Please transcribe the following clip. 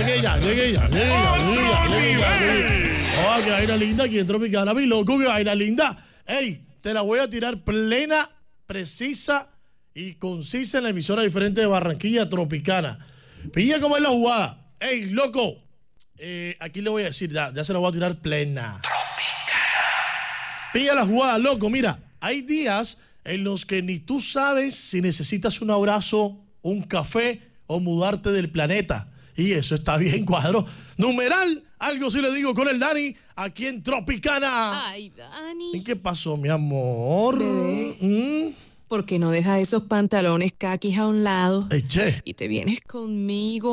Llegué ya. Oh, qué vaina linda aquí en Tropicana, mi loco, qué vaina linda. Ey, te la voy a tirar plena, precisa y concisa en la emisora diferente de Barranquilla Tropicana. Pilla cómo es la jugada. Ey, loco, aquí le voy a decir, ya se la voy a tirar plena. Tropicana. Pilla la jugada, loco, mira, hay días en los que ni tú sabes si necesitas un abrazo, un café o mudarte del planeta. Y eso está bien, cuadro. Numeral, algo sí le digo con el Dani, aquí en Tropicana. Ay, Dani. ¿Y qué pasó, mi amor? Bebé. ¿Por qué no dejas esos pantalones caquis a un lado Che. y te vienes conmigo